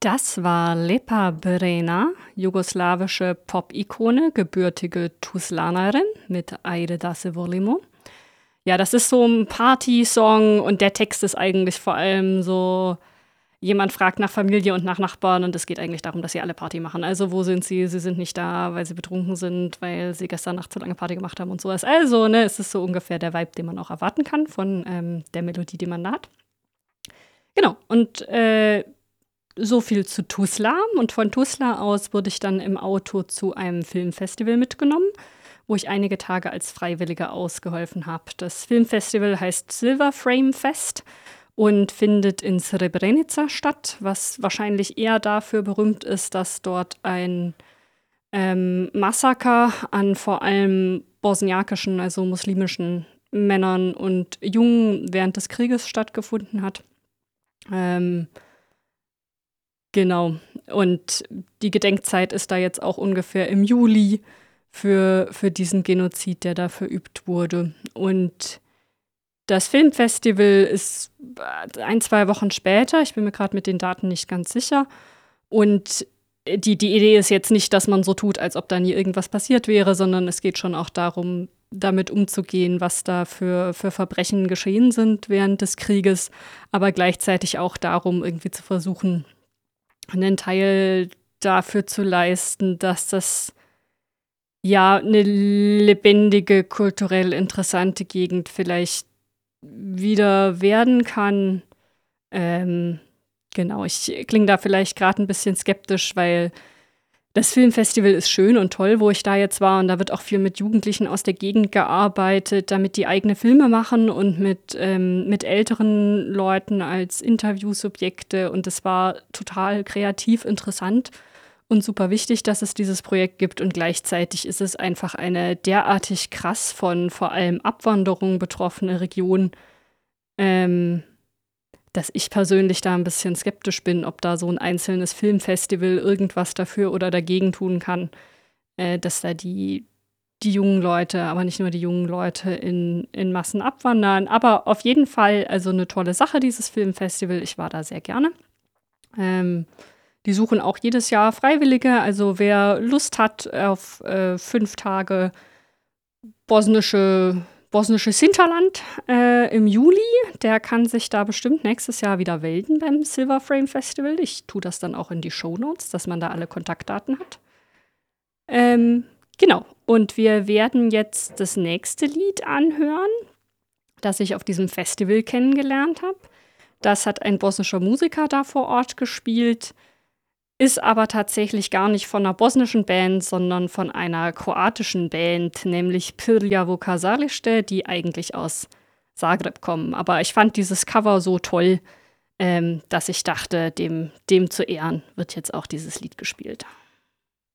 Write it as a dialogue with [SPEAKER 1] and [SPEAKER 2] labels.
[SPEAKER 1] Das war Lepa Brena, jugoslawische Pop-Ikone, gebürtige Tuslanerin mit Ajde da se volimo. Ja, das ist so ein Party-Song und der Text ist eigentlich vor allem so, jemand fragt nach Familie und nach Nachbarn und es geht eigentlich darum, dass sie alle Party machen. Also, wo sind sie? Sie sind nicht da, weil sie betrunken sind, weil sie gestern Nacht zu lange Party gemacht haben und sowas. Also, ne, es ist so ungefähr der Vibe, den man auch erwarten kann von der Melodie, die man da hat. Genau, und so viel zu Tuzla. Und von Tuzla aus wurde ich dann im Auto zu einem Filmfestival mitgenommen, wo ich einige Tage als Freiwillige ausgeholfen habe. Das Filmfestival heißt Silver Frame Fest und findet in Srebrenica statt, was wahrscheinlich eher dafür berühmt ist, dass dort ein Massaker an vor allem bosniakischen, also muslimischen Männern und Jungen während des Krieges stattgefunden hat. Genau. Und die Gedenkzeit ist da jetzt auch ungefähr im Juli für diesen Genozid, der da verübt wurde. Und das Filmfestival ist 1, 2 Wochen später. Ich bin mir gerade mit den Daten nicht ganz sicher. Und die Idee ist jetzt nicht, dass man so tut, als ob da nie irgendwas passiert wäre, sondern es geht schon auch darum, damit umzugehen, was da für Verbrechen geschehen sind während des Krieges, aber gleichzeitig auch darum, irgendwie zu versuchen, einen Teil dafür zu leisten, dass das ja eine lebendige, kulturell interessante Gegend vielleicht wieder werden kann. Genau, ich klinge da vielleicht gerade ein bisschen skeptisch, weil das Filmfestival ist schön und toll, wo ich da jetzt war. Und da wird auch viel mit Jugendlichen aus der Gegend gearbeitet, damit die eigene Filme machen und mit älteren Leuten als Interviewsubjekte. Und es war total kreativ, interessant und super wichtig, dass es dieses Projekt gibt. Und gleichzeitig ist es einfach eine derartig krass von vor allem Abwanderung betroffene Region, dass ich persönlich da ein bisschen skeptisch bin, ob da so ein einzelnes Filmfestival irgendwas dafür oder dagegen tun kann, dass da die jungen Leute, aber nicht nur die jungen Leute in Massen abwandern. Aber auf jeden Fall also eine tolle Sache, dieses Filmfestival. Ich war da sehr gerne. Die suchen auch jedes Jahr Freiwillige. Also wer Lust hat auf 5 Tage bosnisches Hinterland im Juli, der kann sich da bestimmt nächstes Jahr wieder melden beim Silver Frame Festival. Ich tue das dann auch in die Shownotes, dass man da alle Kontaktdaten hat. Genau, und wir werden jetzt das nächste Lied anhören, das ich auf diesem Festival kennengelernt habe. Das hat ein bosnischer Musiker da vor Ort gespielt, ist aber tatsächlich gar nicht von einer bosnischen Band, sondern von einer kroatischen Band, nämlich Prljavo Kazalište, die eigentlich aus Zagreb kommen. Aber ich fand dieses Cover so toll, dass ich dachte, dem zu Ehren wird jetzt auch dieses Lied gespielt.